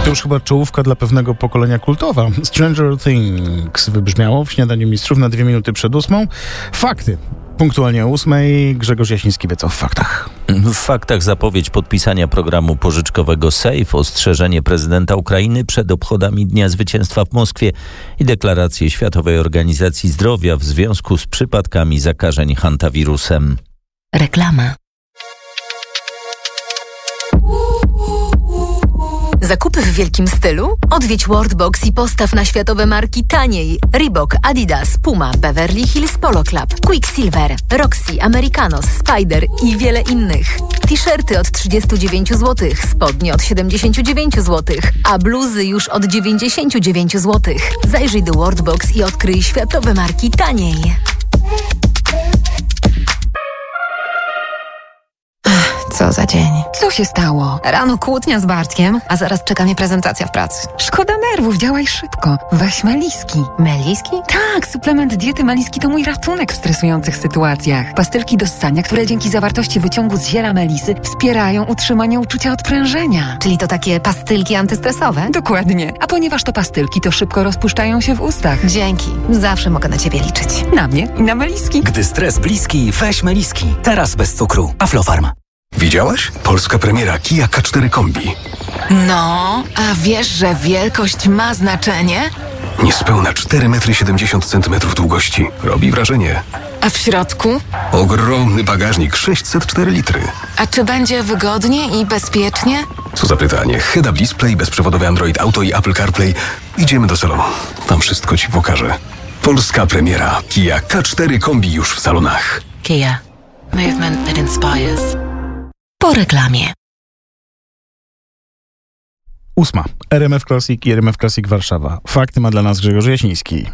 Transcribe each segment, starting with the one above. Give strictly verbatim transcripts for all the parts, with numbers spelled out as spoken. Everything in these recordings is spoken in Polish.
To już chyba czołówka dla pewnego pokolenia kultowa. Stranger Things wybrzmiało w Śniadaniu Mistrzów na dwie minuty przed ósmą. Fakty. Punktualnie o ósmej. Grzegorz Jasiński wie co w faktach. W faktach zapowiedź podpisania programu pożyczkowego SAFE, ostrzeżenie prezydenta Ukrainy przed obchodami Dnia Zwycięstwa w Moskwie i deklarację Światowej Organizacji Zdrowia w związku z przypadkami zakażeń hantawirusem. Reklama. Zakupy w wielkim stylu? Odwiedź Worldbox i postaw na światowe marki taniej. Reebok, Adidas, Puma, Beverly Hills Polo Club, Quicksilver, Roxy, Americanos, Spider i wiele innych. T-shirty od trzydzieści dziewięć złotych, spodnie od siedemdziesiąt dziewięć złotych, a bluzy już od dziewięćdziesiąt dziewięć złotych. Zajrzyj do Worldbox i odkryj światowe marki taniej. Co za dzień. Co się stało? Rano kłótnia z Bartkiem, a zaraz czeka mnie prezentacja w pracy. Szkoda nerwów, działaj szybko. Weź Meliski. Meliski? Tak, suplement diety Meliski to mój ratunek w stresujących sytuacjach. Pastylki do ssania, które dzięki zawartości wyciągu z ziela melisy wspierają utrzymanie uczucia odprężenia. Czyli to takie pastylki antystresowe? Dokładnie. A ponieważ to pastylki, to szybko rozpuszczają się w ustach. Dzięki. Zawsze mogę na ciebie liczyć. Na mnie i na Meliski. Gdy stres bliski, weź Meliski. Teraz bez cukru. Aflofarm. Widziałaś? Polska premiera Kia K cztery Kombi. No, a wiesz, że wielkość ma znaczenie? Niespełna cztery metry siedemdziesiąt centymetrów długości. Robi wrażenie. A w środku? Ogromny bagażnik, sześćset cztery litry. A czy będzie wygodnie i bezpiecznie? Co za pytanie. Head-up display, bezprzewodowy Android Auto i Apple CarPlay. Idziemy do salonu. Tam wszystko ci pokażę. Polska premiera Kia K cztery Kombi już w salonach. Kia. Movement that inspires. Po reklamie. Ósma. R M F Classic i R M F Classic Warszawa. Fakty ma dla nas Grzegorz Jasiński.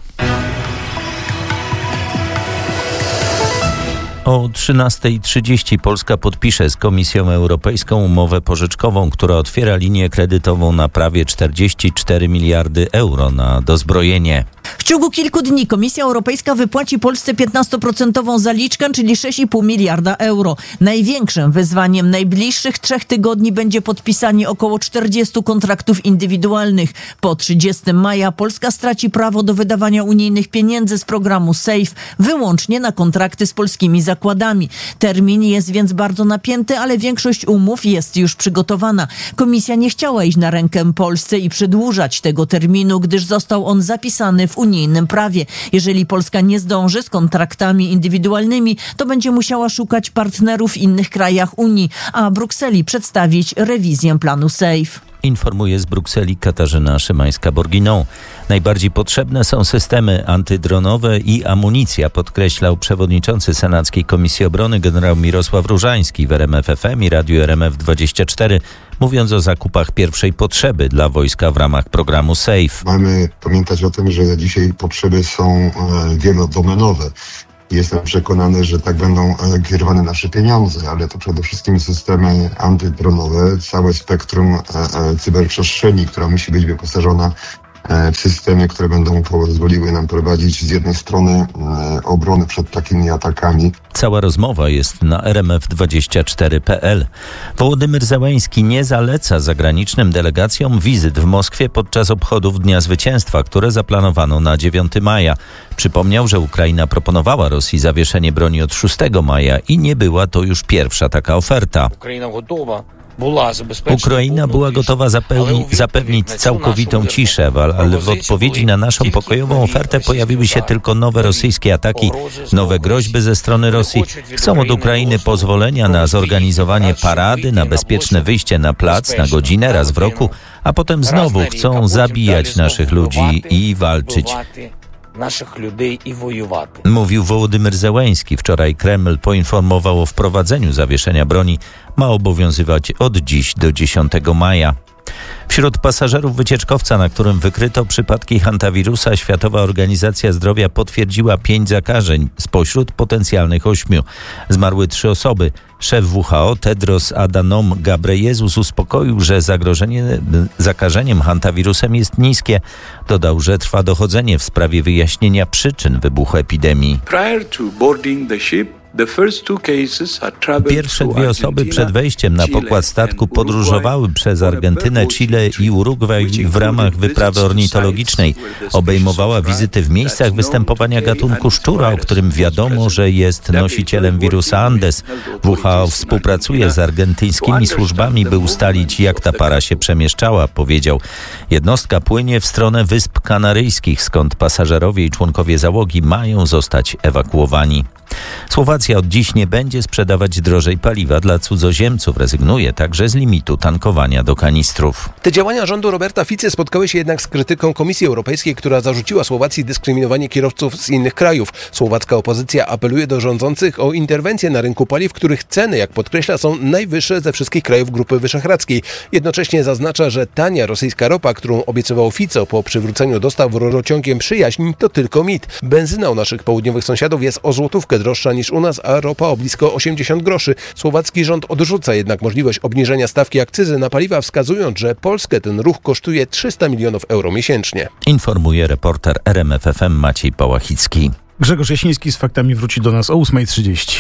O trzynasta trzydzieści Polska podpisze z Komisją Europejską umowę pożyczkową, która otwiera linię kredytową na prawie czterdzieści cztery miliardy euro na dozbrojenie. W ciągu kilku dni Komisja Europejska wypłaci Polsce piętnastoprocentową zaliczkę, czyli sześć i pół miliarda euro. Największym wyzwaniem najbliższych trzech tygodni będzie podpisanie około czterdziestu kontraktów indywidualnych. Po trzydziestego maja Polska straci prawo do wydawania unijnych pieniędzy z programu SAFE wyłącznie na kontrakty z polskimi zakładami. Termin jest więc bardzo napięty, ale większość umów jest już przygotowana. Komisja nie chciała iść na rękę Polsce i przedłużać tego terminu, gdyż został on zapisany w unijnym prawie. Jeżeli Polska nie zdąży z kontraktami indywidualnymi, to będzie musiała szukać partnerów w innych krajach Unii, a Brukseli przedstawić rewizję planu SAFE. Informuje z Brukseli Katarzyna Szymańska-Borginą. Najbardziej potrzebne są systemy antydronowe i amunicja, podkreślał przewodniczący Senackiej Komisji Obrony generał Mirosław Różański w R M F F M i Radiu R M F dwadzieścia cztery, mówiąc o zakupach pierwszej potrzeby dla wojska w ramach programu SAFE. Mamy pamiętać o tym, że dzisiaj potrzeby są wielodomenowe. Jestem przekonany, że tak będą kierowane nasze pieniądze, ale to przede wszystkim systemy antydronowe, całe spektrum cyberprzestrzeni, która musi być wyposażona w systemy, które będą pozwoliły nam prowadzić z jednej strony obrony przed takimi atakami. Cała rozmowa jest na R M F dwadzieścia cztery kropka p l. Wołodymyr Zełenski nie zaleca zagranicznym delegacjom wizyt w Moskwie podczas obchodów Dnia Zwycięstwa, które zaplanowano na dziewiątego maja. Przypomniał, że Ukraina proponowała Rosji zawieszenie broni od szóstego maja i nie była to już pierwsza taka oferta. Ukraina gotowa. Ukraina była gotowa zapełni, zapewnić całkowitą ciszę, ale w odpowiedzi na naszą pokojową ofertę pojawiły się tylko nowe rosyjskie ataki, nowe groźby ze strony Rosji. Chcą od Ukrainy pozwolenia na zorganizowanie parady, na bezpieczne wyjście na plac na godzinę raz w roku, a potem znowu chcą zabijać naszych ludzi i walczyć. Naszych ludzi i wojować. Mówił Wołodymyr Zełenski. Wczoraj Kreml poinformował o wprowadzeniu zawieszenia broni. Ma obowiązywać od dziś do dziesiątego maja. Wśród pasażerów wycieczkowca, na którym wykryto przypadki hantawirusa, Światowa Organizacja Zdrowia potwierdziła pięć zakażeń spośród potencjalnych ośmiu. Zmarły trzy osoby. Szef W H O Tedros Adhanom Ghebreyesus uspokoił, że zagrożenie zakażeniem hantawirusem jest niskie. Dodał, że trwa dochodzenie w sprawie wyjaśnienia przyczyn wybuchu epidemii. Prior to boarding the ship, Pierwsze dwie osoby przed wejściem na pokład statku podróżowały przez Argentynę, Chile i Urugwaj w ramach wyprawy ornitologicznej. Obejmowała wizyty w miejscach występowania gatunku szczura, o którym wiadomo, że jest nosicielem wirusa Andes. W H O współpracuje z argentyńskimi służbami, by ustalić, jak ta para się przemieszczała, powiedział. Jednostka płynie w stronę Wysp Kanaryjskich, skąd pasażerowie i członkowie załogi mają zostać ewakuowani. Słowacja od dziś nie będzie sprzedawać drożej paliwa dla cudzoziemców. Rezygnuje także z limitu tankowania do kanistrów. Te działania rządu Roberta Ficy spotkały się jednak z krytyką Komisji Europejskiej, która zarzuciła Słowacji dyskryminowanie kierowców z innych krajów. Słowacka opozycja apeluje do rządzących o interwencję na rynku paliw, których ceny, jak podkreśla, są najwyższe ze wszystkich krajów Grupy Wyszehradzkiej. Jednocześnie zaznacza, że tania rosyjska ropa, którą obiecywał Fico po przywróceniu dostaw rurociągiem Przyjaźń, to tylko mit. Benzyna u naszych południowych sąsiadów jest o złotówkę droższa niż u nas, a ropa o blisko osiemdziesiąt groszy. Słowacki rząd odrzuca jednak możliwość obniżenia stawki akcyzy na paliwa, wskazując, że Polskę ten ruch kosztuje trzysta milionów euro miesięcznie. Informuje reporter R M F F M Maciej Pałachicki. Grzegorz Jasiński z faktami wróci do nas o ósma trzydzieści.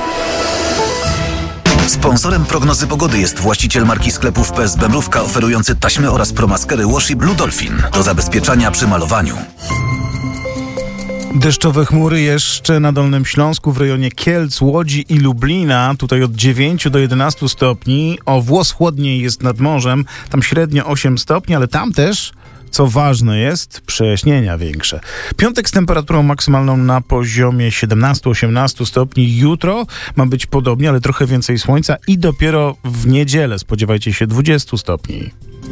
Sponsorem prognozy pogody jest właściciel marki sklepów P S Bemrówka, oferujący taśmy oraz promaskery Wash i Blue Dolphin do zabezpieczania przy malowaniu. Deszczowe chmury jeszcze na Dolnym Śląsku, w rejonie Kielc, Łodzi i Lublina. Tutaj od dziewięciu do jedenastu stopni. O włos chłodniej jest nad morzem. Tam średnio osiem stopni, ale tam też, co ważne jest, przejaśnienia większe. Piątek z temperaturą maksymalną na poziomie siedemnaście do osiemnastu stopni. Jutro ma być podobnie, ale trochę więcej słońca i dopiero w niedzielę spodziewajcie się dwudziestu stopni.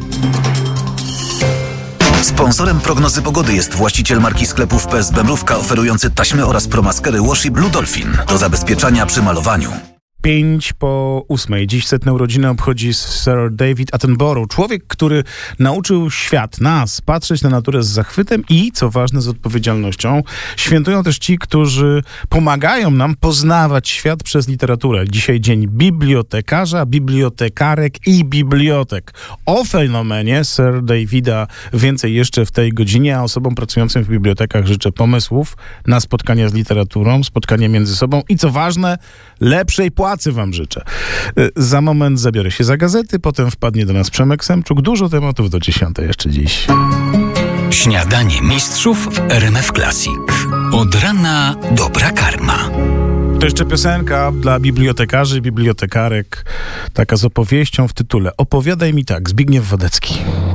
Sponsorem prognozy pogody jest właściciel marki sklepów P S Bemrówka, oferujący taśmy oraz promaskery Wash i Blue Dolphin do zabezpieczania przy malowaniu. Pięć po ósmej. Dziś setne urodziny obchodzi Sir David Attenborough. Człowiek, który nauczył świat, nas, patrzeć na naturę z zachwytem i, co ważne, z odpowiedzialnością. Świętują też ci, którzy pomagają nam poznawać świat przez literaturę. Dzisiaj dzień bibliotekarza, bibliotekarek i bibliotek. O fenomenie Sir Davida więcej jeszcze w tej godzinie, a osobom pracującym w bibliotekach życzę pomysłów na spotkania z literaturą, spotkania między sobą i, co ważne, lepszej płacy wam życzę. Za moment zabiorę się za gazety, potem wpadnie do nas Przemek Semczuk. Dużo tematów do dziesiątej jeszcze dziś. Śniadanie mistrzów w R M F Classic. Od rana dobra karma. To jeszcze piosenka dla bibliotekarzy, bibliotekarek, taka z opowieścią w tytule. Opowiadaj mi tak, Zbigniew Wodecki.